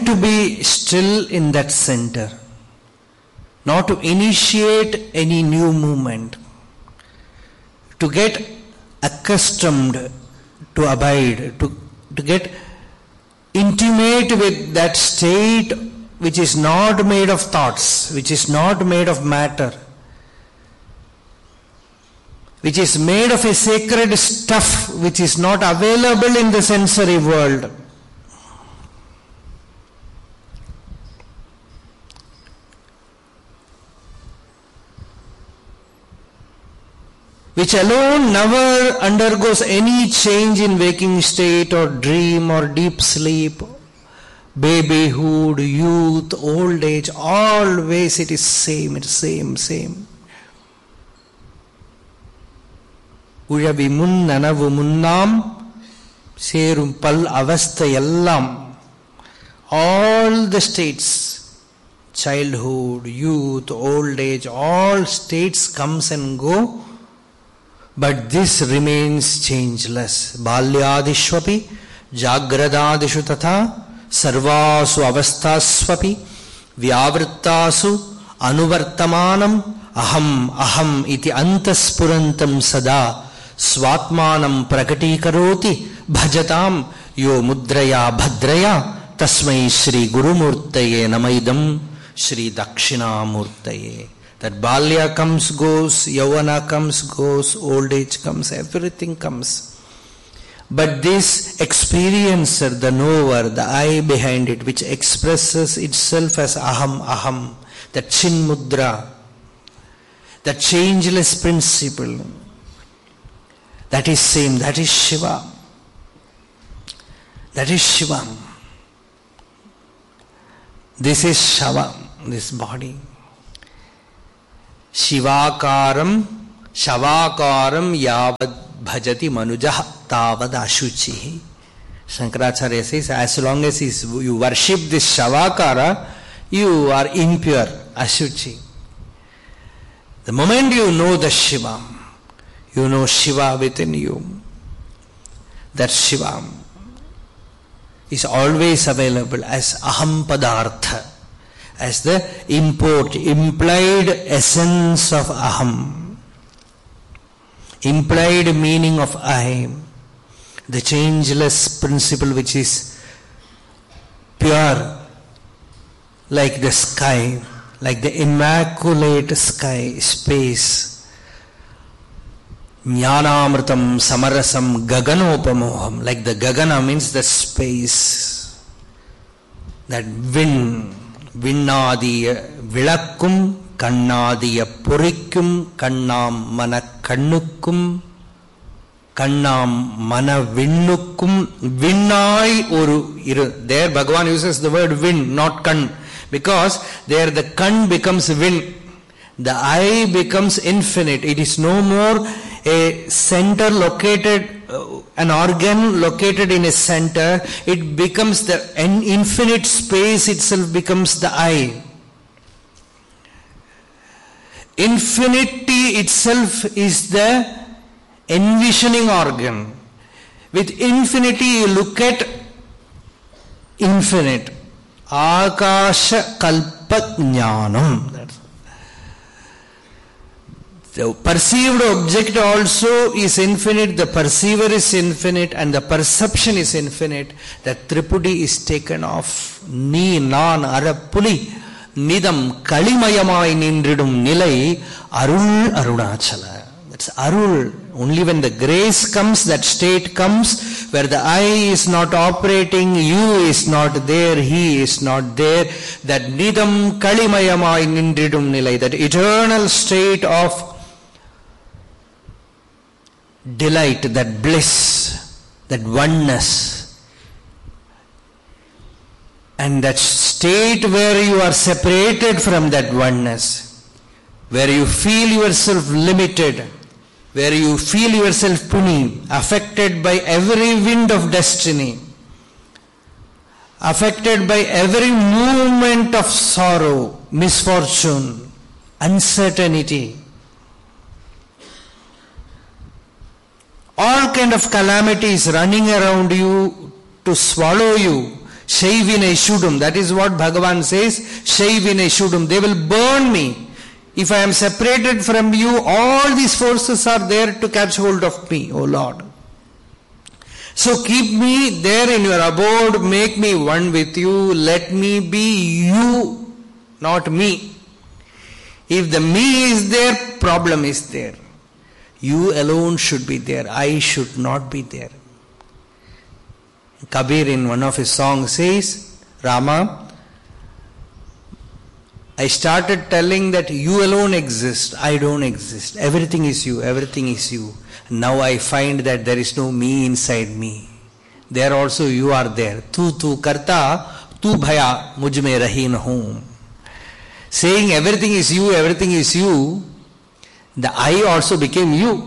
meant to be still in that center, not to initiate any new movement, to get accustomed to abide, to get intimate with that state which is not made of thoughts, which is not made of matter, which is made of a sacred stuff which is not available in the sensory world. Which alone never undergoes any change in waking state or dream or deep sleep, babyhood, youth, old age, always it is same, it's same. Ujavimun nanavu munnam serum pal avastha yellam. All the states, childhood, youth, old age, all states comes and go. But this remains changeless. Balyadishvapi, jagradadishu tatha, sarvasu avasthasvapi, vyavrittasu, anuvartamanam, aham iti antaspurantam sada, swatmanam prakatikaroti, bhajatam yo mudraya bhadraya, tasmai Shri Gurumurtaye namaidam, Shri Dakshinamurtaye. That Balya comes, goes, Yavana comes, goes, old age comes, everything comes. But this experiencer, the knower, the I behind it, which expresses itself as aham, that chin mudra, that changeless principle, that is same, that is Shiva. That is Shiva. This is Shava, this body. Shivakaram yavad bhajati manujah tavad ashuchi. Shankaracharya says, as long as you worship this Shavakara, you are impure, ashuchi. The moment you know the Shiva, you know Shiva within you. That Shiva is always available as aham padartha, as the implied essence of aham, implied meaning of I, the changeless principle which is pure, like the sky, like the immaculate sky, space. Jnanamritam samarasam gaganopamoham, like the gagana means the space, that wind. Vinnadiya vilakkum kannadiya purikkum kannam mana kannukkum kannam mana vinnukkum vinnai oru iru. There Bhagavan uses the word wind, not kann, because there the kann becomes wind, the I becomes infinite. It is no more a center located, an organ located in a center. It becomes an infinite space itself becomes the I. Infinity itself is the envisioning organ. With infinity you look at infinite. Akasha kalpa jnanam. The perceived object also is infinite, the perceiver is infinite, and the perception is infinite. The tripudi is taken off. Ni, nan, arapuli, nidam, kalimayamai nindridum nilai, arul, arunachala. That's arul. Only when the grace comes, that state comes, where the I is not operating, you is not there, he is not there. That nidam, kalimayamai nindridum nilai, that eternal state of delight, that bliss, that oneness, and that state where you are separated from that oneness, where you feel yourself limited, where you feel yourself puni, affected by every wind of destiny, affected by every movement of sorrow, misfortune, uncertainty, all kind of calamities running around you to swallow you. Shaivine Shudum. That is what Bhagavan says. Shaivine Shudum. They will burn me. If I am separated from you, all these forces are there to catch hold of me, O Lord. So keep me there in your abode, make me one with you, let me be you, not me. If the me is there, problem is there. You alone should be there, I should not be there. Kabir in one of his songs says, Rama, I started telling that you alone exist, I don't exist. Everything is you, everything is you. Now I find that there is no me inside me. There also you are there. Tu karta, tu bhaya, mujhme rahi na hoon. Saying everything is you, the I also became you.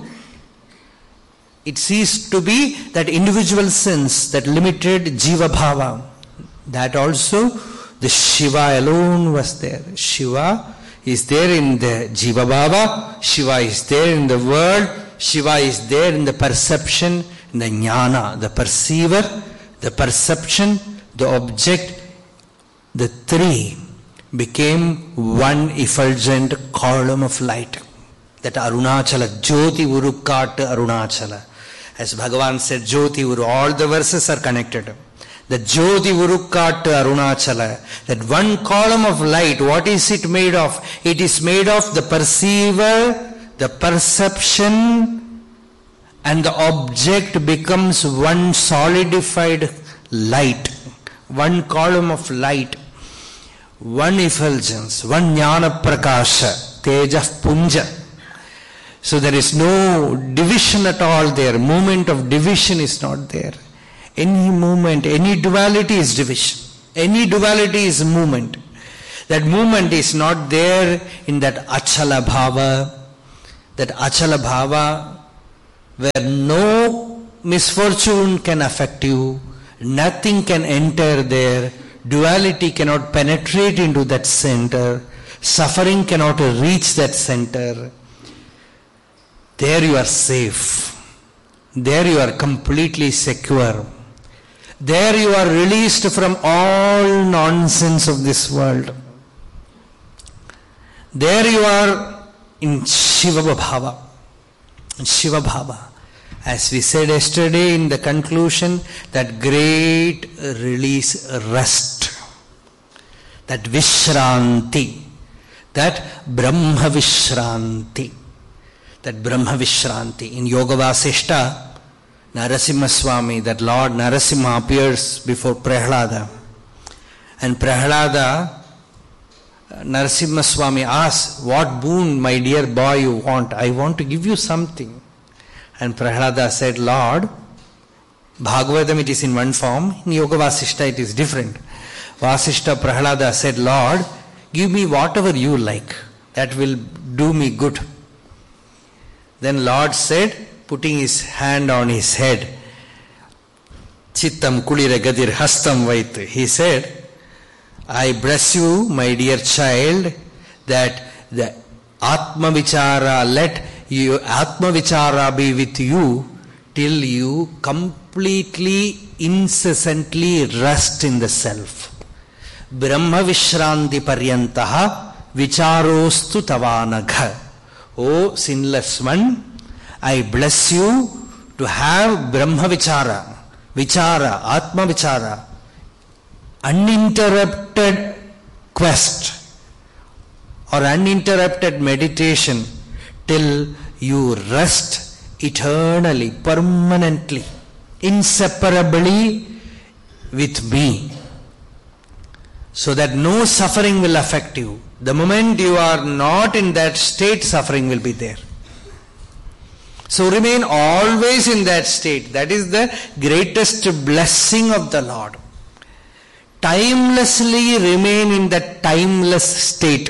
It ceased to be that individual sense, that limited jiva bhava. That also the Shiva alone was there. Shiva is there in the jiva bhava, Shiva is there in the world, Shiva is there in the perception, in the jnana, the perceiver, the perception, the object. The three became one effulgent column of light. That Arunachala, Jyoti Urukkat Arunachala. As Bhagavan said, Jyoti Uru, all the verses are connected. The Jyoti Urukkat Arunachala, that one column of light, what is it made of? It is made of the perceiver, the perception, and the object becomes one solidified light, one column of light, one effulgence, one jnana prakasha, teja punja. So there is no division at all there. Moment of division is not there. Any movement, any duality is division. Any duality is movement. That movement is not there in that achala bhava. That achala bhava where no misfortune can affect you. Nothing can enter there. Duality cannot penetrate into that center. Suffering cannot reach that center. There you are safe. There you are completely secure. There you are released from all nonsense of this world. There you are in Shiva Bhava. Shiva Bhava. As we said yesterday in the conclusion, that great release, rest. That Vishranti. That Brahma Vishranti. That Brahma Vishranti. In Yoga Vasishta, Narasimha Swami, that Lord Narasimha appears before Prahlada. And Prahlada, Narasimha Swami asks, what boon, my dear boy, you want? I want to give you something. And Prahlada said, Lord, Bhagavatam it is in one form, in Yoga Vasishta it is different. Vasishta Prahlada said, Lord, give me whatever you like. That will do me good. Then Lord said, putting his hand on his head, Chittam kulira gadir hastam vait. He said, I bless you, my dear child, that the Atma Vichara, let you Atma Vichara be with you till you completely, incessantly rest in the self. Brahma Vishranti Paryantaha Vicharostu Tavanagha. O sinless one, I bless you to have Brahma Vichara, Vichara, Atma Vichara, uninterrupted quest or uninterrupted meditation till you rest eternally, permanently, inseparably with me, so that no suffering will affect you. The moment you are not in that state, suffering will be there. So remain always in that state. That is the greatest blessing of the Lord. Timelessly remain in that timeless state.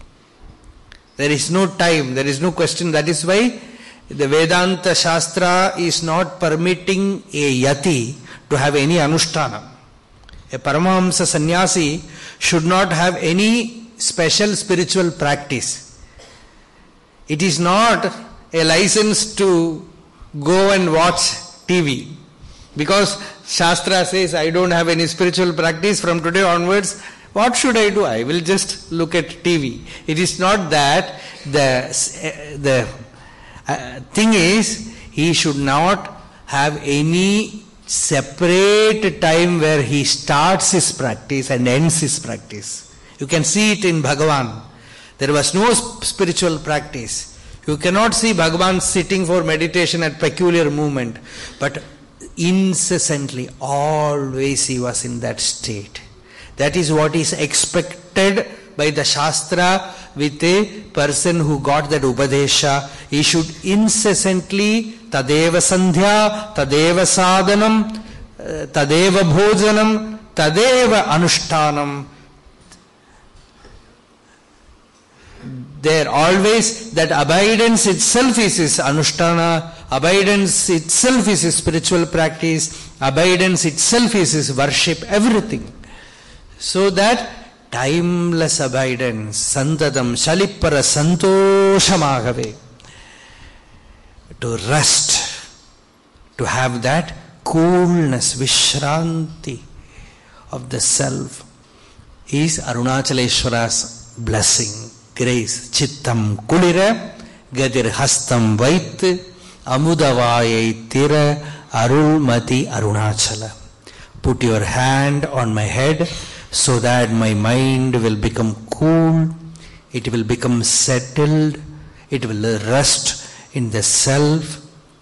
There is no time, there is no question. That is why the Vedanta Shastra is not permitting a yati to have any anushtana. A Paramahamsa sannyasi should not have any special spiritual practice. It is not a license to go and watch TV, because Shastra says, I don't have any spiritual practice from today onwards. What should I do? I will just look at TV. It is not that. The thing is, he should not have any separate time where he starts his practice and ends his practice. You can see it in Bhagavan. There was no spiritual practice. You cannot see Bhagavan sitting for meditation at peculiar moment. But incessantly, always he was in that state. That is what is expected by the Shastra with a person who got that Upadesha. He should incessantly Tadeva Sandhya, Tadeva Sadhanam, Tadeva Bhojanam, Tadeva Anushtanam. There always that abidance itself is his Anushtana, abidance itself is his spiritual practice, abidance itself is his worship, everything. So that timeless abidance, Santadam, Shalippara Santoshamagave, to rest, to have that coolness, Vishranti of the self, is Arunachaleshwara's blessing, grace. Chittam kulira, gadir hastam vait, amudavayai tira, arulmati arunachala. Put your hand on my head so that my mind will become cool, it will become settled, it will rest in the self.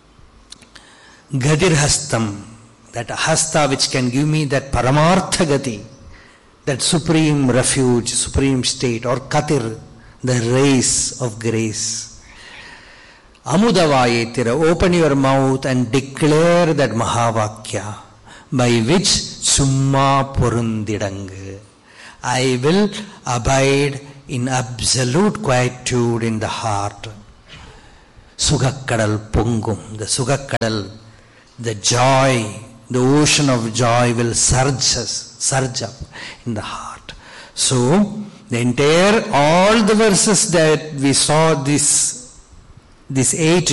Gadir hastam, that hasta which can give me that paramartha gati, that supreme refuge, supreme state, or katir, the race of grace. Amudavayetira, open your mouth and declare that Mahavakya, by which summa porundidang, I will abide in absolute quietude in the heart. Sugakkadal pungum, the Sugakkadal, the joy, the ocean of joy will surge up in the heart. So, the entire, all the verses that we saw, this 8